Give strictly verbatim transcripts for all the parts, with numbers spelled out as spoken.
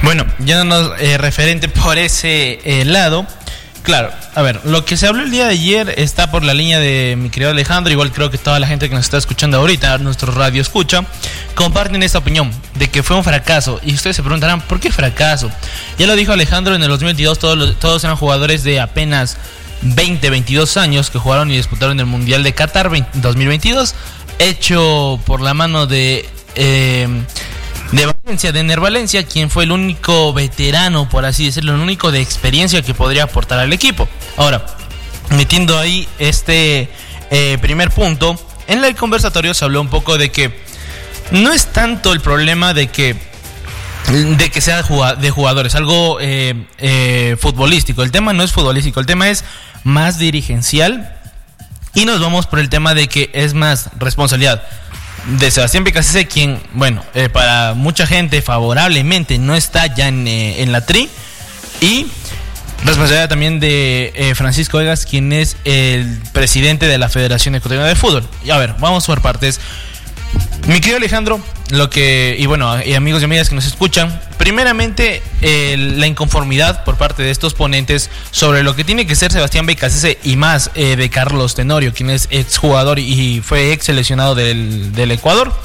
Bueno, yéndonos eh, referente por ese eh, lado, claro, a ver, lo que se habló el día de ayer está por la línea de mi querido Alejandro, igual creo que toda la gente que nos está escuchando ahorita, nuestro radio escucha, comparten esta opinión de que fue un fracaso. Y ustedes se preguntarán, ¿por qué fracaso? Ya lo dijo Alejandro, en el dos mil veintidós todos, los, todos eran jugadores de apenas veinte, veintidós años que jugaron y disputaron el Mundial de Qatar dos mil veintidós, hecho por la mano de... Eh, de Valencia, de Ener Valencia, quien fue el único veterano, por así decirlo, el único de experiencia que podría aportar al equipo. Ahora, metiendo ahí este eh, primer punto, en el conversatorio se habló un poco de que no es tanto el problema de que de que sea de jugadores, algo eh, eh, futbolístico. El tema no es futbolístico, el tema es más dirigencial, y nos vamos por el tema de que es más responsabilidad de Sebastián Becasese, quien, bueno, eh, para mucha gente favorablemente no está ya en, eh, en la tri, y responsabilidad también de eh, Francisco Egas, quien es el presidente de la Federación Ecuatoriana de Fútbol. Y a ver, vamos por partes. Mi querido Alejandro, lo que, y bueno, y amigos y amigas que nos escuchan, primeramente eh, la inconformidad por parte de estos ponentes sobre lo que tiene que ser Sebastián Becasese, y más eh, de Carlos Tenorio, quien es exjugador y fue ex seleccionado del, del Ecuador.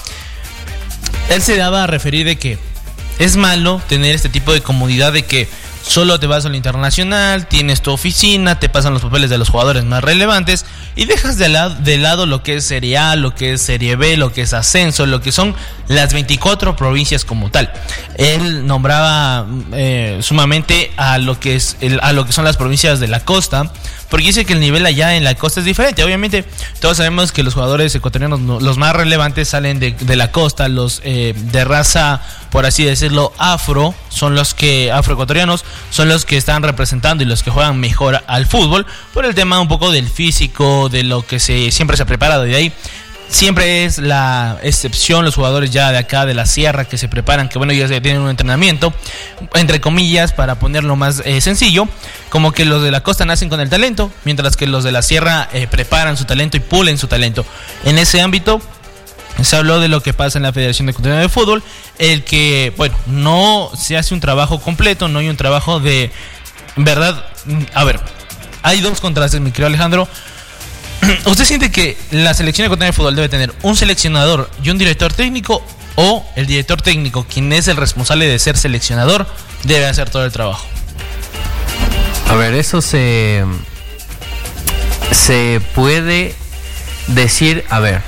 Él se daba a referir de que es malo tener este tipo de comodidad de que solo te vas al internacional, tienes tu oficina, te pasan los papeles de los jugadores más relevantes y dejas de lado, de lado lo que es Serie A, lo que es Serie B, lo que es ascenso, lo que son las veinticuatro provincias como tal. Él nombraba eh, sumamente a lo que es el, a lo que son las provincias de la costa, porque dice que el nivel allá en la costa es diferente. Obviamente todos sabemos que los jugadores ecuatorianos, los más relevantes, salen de, de la costa. Los eh, de raza, por así decirlo, afro, son los que afroecuatorianos son los que están representando y los que juegan mejor al fútbol, por el tema un poco del físico, de lo que se siempre se ha preparado. De ahí siempre es la excepción los jugadores ya de acá de la sierra que se preparan, que bueno, ya tienen un entrenamiento, entre comillas, para ponerlo más eh, sencillo, como que los de la costa nacen con el talento, mientras que los de la sierra eh, preparan su talento y pulen su talento. En ese ámbito se habló de lo que pasa en la Federación Ecuatoriana de Fútbol, el que, bueno, no se hace un trabajo completo, no hay un trabajo de verdad. A ver, hay dos contrastes, mi querido Alejandro. ¿Usted siente que la selección ecuatoriana de fútbol debe tener un seleccionador y un director técnico, o el director técnico, quien es el responsable de ser seleccionador, debe hacer todo el trabajo? A ver, eso se se puede decir. A ver,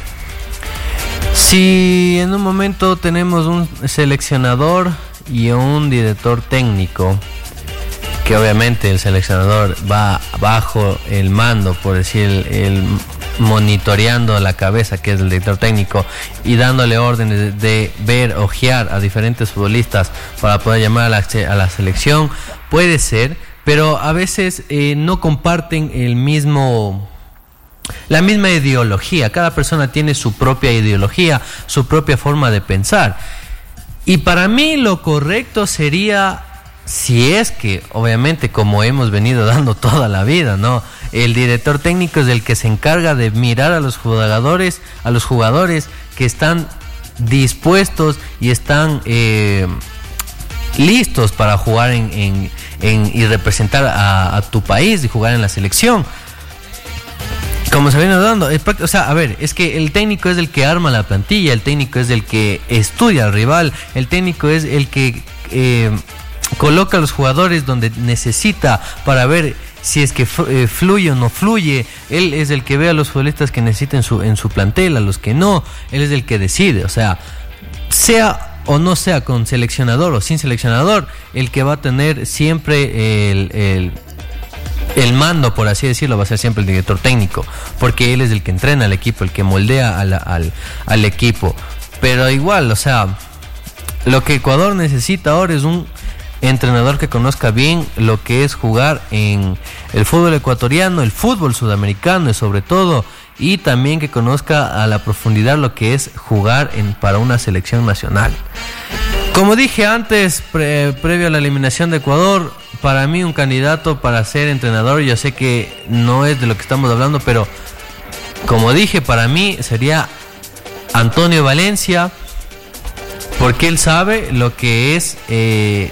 si en un momento tenemos un seleccionador y un director técnico, que obviamente el seleccionador va bajo el mando, por decir, el, el monitoreando la cabeza, que es el director técnico, y dándole órdenes de, de ver, ojear a diferentes futbolistas para poder llamar a la, a la selección, puede ser, pero a veces eh, no comparten el mismo... la misma ideología. Cada persona tiene su propia ideología, su propia forma de pensar. Y para mí lo correcto sería, si es que, obviamente, como hemos venido dando toda la vida, ¿no? El director técnico es el que se encarga de mirar a los jugadores, a los jugadores que están dispuestos y están eh, listos para jugar en, en, en y representar a, a tu país y jugar en la selección. Como se viene dando, o sea, a ver, es que el técnico es el que arma la plantilla, el técnico es el que estudia al rival, el técnico es el que eh, coloca a los jugadores donde necesita para ver si es que eh, fluye o no fluye. Él es el que ve a los futbolistas que necesiten su, en su plantel, a los que no, él es el que decide. O sea, sea o no sea con seleccionador o sin seleccionador, el que va a tener siempre el... el el mando, por así decirlo, va a ser siempre el director técnico, porque él es el que entrena al equipo, el que moldea al, al, al equipo. Pero igual, o sea, lo que Ecuador necesita ahora es un entrenador que conozca bien lo que es jugar en el fútbol ecuatoriano, el fútbol sudamericano y sobre todo, y también que conozca a la profundidad lo que es jugar en, para una selección nacional. Como dije antes, pre, previo a la eliminación de Ecuador, para mí un candidato para ser entrenador, yo sé que no es de lo que estamos hablando, pero como dije, para mí sería Antonio Valencia, porque él sabe lo que es eh,